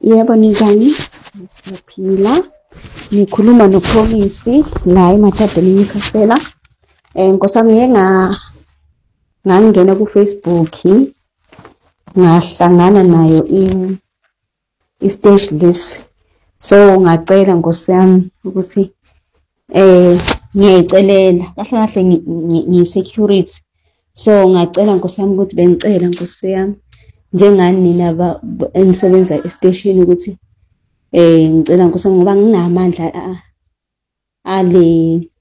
Yebo, ninjani? Siyaphila. Ngikhuluma noPromise la eMatadeni eNyukhasela. Nkosi yami ngangena ku-Facebook ngahlangana nayo i-stage list. So ngacela Nkosi yami ukuthi ngiyayicelela kahle kahle ngiyi-security. So ngacela Nkosi yami ukuthi bengicela Nkosi yami njengani nina enisebenza esiteshini ukuthi ngicela Nkosi yami ngoba nginamandla